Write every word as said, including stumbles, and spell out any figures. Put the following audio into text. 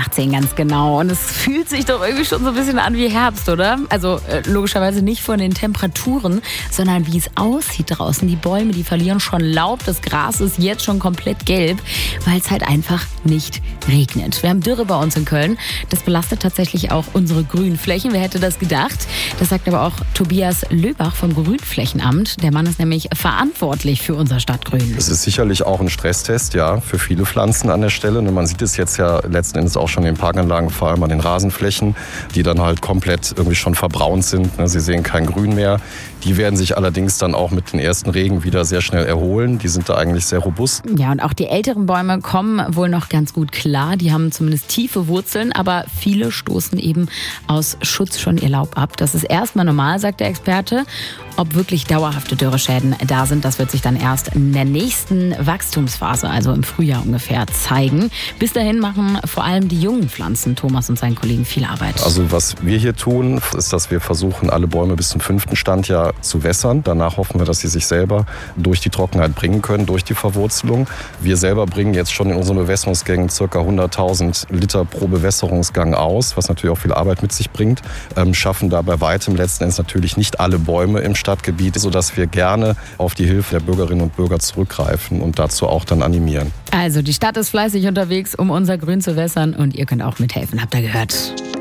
achtzehn ganz genau. Und es fühlt sich doch irgendwie schon so ein bisschen an wie Herbst, oder? Also äh, logischerweise nicht von den Temperaturen, sondern wie es aussieht draußen. Die Bäume, die verlieren schon Laub. Das Gras ist jetzt schon komplett gelb, weil es halt einfach nicht regnet. Wir haben Dürre bei uns in Köln. Das belastet tatsächlich auch unsere Grünflächen. Wer hätte das gedacht? Das sagt aber auch Tobias Löbach vom Grünflächenamt. Der Mann ist nämlich verantwortlich für unser Stadtgrün. Es ist sicherlich auch ein Stresstest, ja, für viele Pflanzen an der Stelle. Man sieht es jetzt ja letzten Endes auch schon in den Parkanlagen, vor allem an den Rasenflächen, die dann halt komplett irgendwie schon verbraunt sind. Sie sehen kein Grün mehr. Die werden sich allerdings dann auch mit den ersten Regen wieder sehr schnell erholen. Die sind da eigentlich sehr robust. Ja, und auch die älteren Bäume kommen wohl noch ganz gut klar. Die haben zumindest tiefe Wurzeln, aber viele stoßen eben aus Schutz schon ihr Laub ab. Das ist erstmal normal, sagt der Experte. Ob wirklich dauerhafte Dürreschäden da sind, das wird sich dann erst in der nächsten Wachstumsphase, also im Frühjahr ungefähr, zeigen. Bis dahin machen vor allem die jungen Pflanzen, Thomas und seinen Kollegen, viel Arbeit. Also was wir hier tun, ist, dass wir versuchen, alle Bäume bis zum fünften Standjahr zu wässern. Danach hoffen wir, dass sie sich selber durch die Trockenheit bringen können, durch die Verwurzelung. Wir selber bringen jetzt schon in unseren Bewässerungsgängen ca. hunderttausend Liter pro Bewässerungsgang aus, was natürlich auch viel Arbeit mit sich bringt. Ähm, schaffen da bei weitem letzten Endes natürlich nicht alle Bäume im Stadtgebiet, sodass wir gerne auf die Hilfe der Bürgerinnen und Bürger zurückgreifen und dazu auch dann animieren. Also die Stadt ist fleißig unterwegs, um unser Grün zu wässern, und ihr könnt auch mithelfen, habt ihr gehört.